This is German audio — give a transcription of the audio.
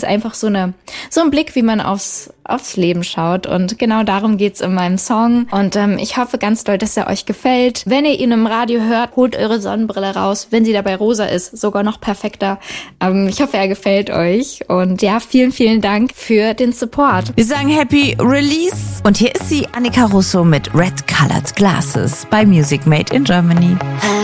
Einfach so ein Blick, wie man aufs Leben schaut. Und genau darum geht's in meinem Song. Und ich hoffe ganz doll, dass er euch gefällt. Wenn ihr ihn im Radio hört, holt eure Sonnenbrille raus. Wenn sie dabei rosa ist, sogar noch perfekter. Ich hoffe, er gefällt euch. Und ja, vielen, vielen Dank für den Support. Wir sagen Happy Release. Und hier ist sie, Annika Russo mit Red Colored Glasses bei Music Made in Germany.